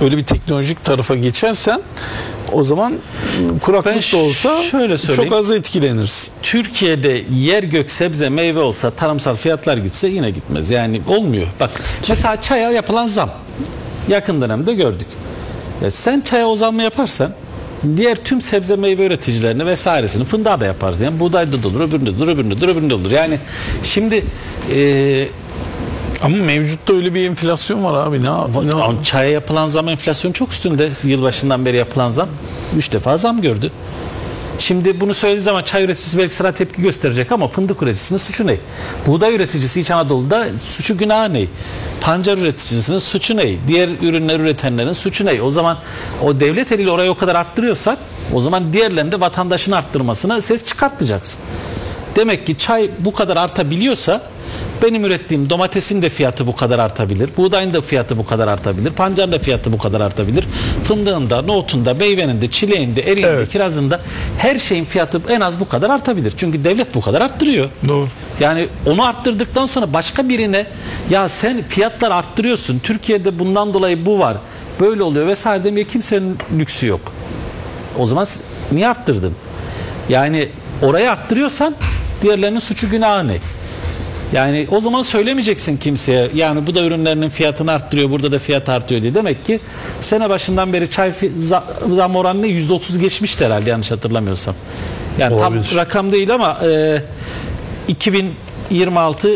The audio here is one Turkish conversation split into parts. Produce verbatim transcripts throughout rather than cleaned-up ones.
öyle bir teknolojik tarafa geçersen o zaman kuraklık da olsa şöyle çok az etkilenirsin. Türkiye'de yer gök sebze meyve olsa, tarımsal fiyatlar gitse yine gitmez. Yani olmuyor. Bak mesela çaya yapılan zam yakın dönemde gördük. Ya sen çaya o zammı yaparsan diğer tüm sebze meyve üreticilerini vesairesini fındığa da yaparsın. Yani buğdayda da olur, öbüründe de olur, öbüründe de olur, öbüründe de olur. Yani şimdi e, ama mevcutta öyle bir enflasyon var abi. Ne, ne çaya yapılan zam enflasyon çok üstünde. Yılbaşından beri yapılan zam üç defa zam gördü. Şimdi bunu söylediği zaman çay üreticisi belki sana tepki gösterecek ama fındık üreticisinin suçu ne? Buğday üreticisi İç Anadolu'da suçu günahı ne? Pancar üreticisinin suçu ne? Diğer ürünler üretenlerin suçu ne? O zaman o devlet eliyle orayı o kadar arttırıyorsak o zaman diğerlerinde vatandaşın arttırmasına ses çıkartmayacaksın. Demek ki çay bu kadar artabiliyorsa benim ürettiğim domatesin de fiyatı bu kadar artabilir. Buğdayın da fiyatı bu kadar artabilir. Pancarın da fiyatı bu kadar artabilir. Fındığın da, nohutun da, meyvenin de, çileğin de, eriğin de, evet. kirazın da her şeyin fiyatı en az bu kadar artabilir. Çünkü devlet bu kadar arttırıyor. Doğru. Yani onu arttırdıktan sonra başka birine ya sen fiyatlar arttırıyorsun. Türkiye'de bundan dolayı bu var. Böyle oluyor vesaire demeye kimsenin lüksü yok. O zaman niye arttırdın? Yani orayı arttırıyorsan diğerlerinin suçu günahı ne? Yani o zaman söylemeyeceksin kimseye. Yani bu da ürünlerinin fiyatını arttırıyor, burada da fiyat artıyor diye. Demek ki sene başından beri çay zam oranını yüzde otuz geçmişti herhalde yanlış hatırlamıyorsam. Yani olabilir. Tam rakam değil ama e, iki bin yirmi altı.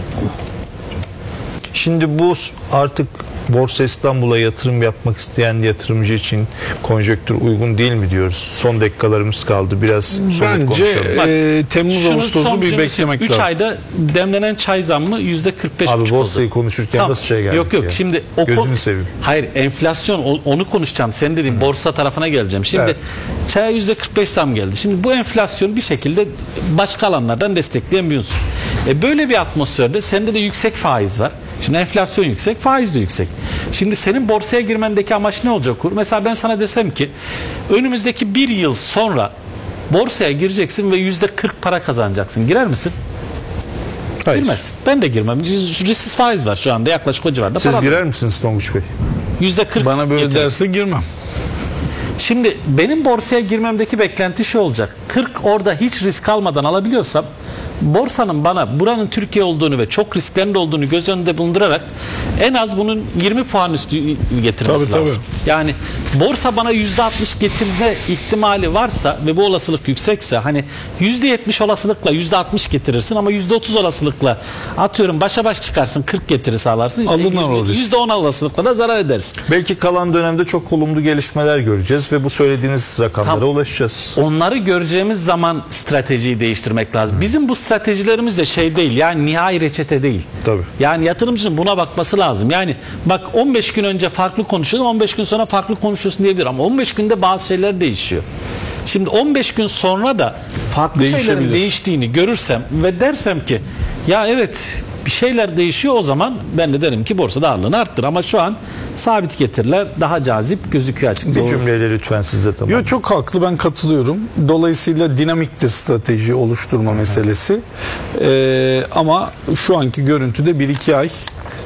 Şimdi bu artık Borsa İstanbul'a yatırım yapmak isteyen yatırımcı için konjonktür uygun değil mi diyoruz? Son dakikalarımız kaldı. Biraz somut bence e, Temmuz Ağustos'u bir beklemek lazım. üç ayda demlenen çay zammı yüzde kırk beş. Abi borsayı konuşurken tamam. Nasıl şey geldik? Yok yok ya. Şimdi o gözünü seveyim. Hayır enflasyon onu konuşacağım. Sen dediğin hmm. borsa tarafına geleceğim. Şimdi evet. Çaya yüzde kırk beş zam geldi. Şimdi bu enflasyon bir şekilde başka alanlardan destekleyemiyorsun. E böyle bir atmosferde sende de yüksek faiz var. Şimdi enflasyon yüksek, faiz de yüksek. Şimdi senin borsaya girmendeki amaç ne olacak? Mesela ben sana desem ki önümüzdeki bir yıl sonra borsaya gireceksin ve yüzde kırk para kazanacaksın. Girer misin? Hayır. Girmez. Ben de girmem. Risksiz faiz var şu anda yaklaşık o civarda. Siz para girer var. misiniz Tonguç Bey? yüzde kırk. Bana böyle yeter. Derse girmem. Şimdi benim borsaya girmemdeki beklenti şu olacak. kırk orada hiç risk almadan alabiliyorsam borsanın bana buranın Türkiye olduğunu ve çok risklerin olduğunu göz önünde bulundurarak en az bunun yirmi puan üstü getirmesi tabii, lazım. Tabii. Yani borsa bana yüzde altmış getirme ihtimali varsa ve bu olasılık yüksekse hani yüzde yetmiş olasılıkla yüzde altmış getirirsin ama yüzde otuz olasılıkla atıyorum başa baş çıkarsın kırk getiri sağlarsın. yüzde on olasılıkla da zarar edersin. Belki kalan dönemde çok olumlu gelişmeler göreceğiz ve bu söylediğiniz rakamlara Tam, ulaşacağız. Onları göreceğimiz zaman stratejiyi değiştirmek lazım. Hmm. Bizim bu stratejilerimiz de şey değil yani nihai reçete değil. Tabii. Yani yatırımcının buna bakması lazım. Yani bak on beş gün önce farklı konuşuyordum on beş gün sonra farklı konuşuyorsun diyebilir ama on beş günde bazı şeyler değişiyor. Şimdi on beş gün sonra da farklı şeylerin değiştiğini görürsem ve dersem ki ya evet bir şeyler değişiyor o zaman ben de derim ki borsada ağırlığını arttır ama şu an sabit getiriler daha cazip gözüküyor açıkçası. Bir cümleyle lütfen siz de tamam. Yok çok haklı ben katılıyorum. Dolayısıyla dinamiktir strateji oluşturma meselesi. Ee, ama şu anki görüntüde bir iki ay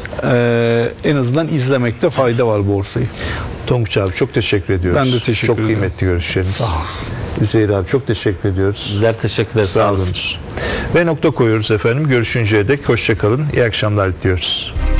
e, en azından izlemekte fayda var borsayı. Tonguç abi çok teşekkür ediyoruz. Ben de teşekkür çok ederim. Çok kıymetli görüşleriniz. Sağ olun. Üzeyir abi çok teşekkür ediyoruz. Sizler teşekkür ederiz. Sağ olun. Ve nokta koyuyoruz efendim. Görüşünceye dek hoşça kalın. İyi akşamlar diliyoruz.